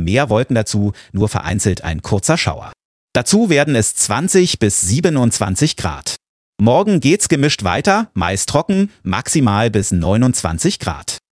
mehr Wolken dazu, nur vereinzelt ein kurzer Schauer. Dazu werden es 20 bis 27 Grad. Morgen geht's gemischt weiter, meist trocken, maximal bis 29 Grad.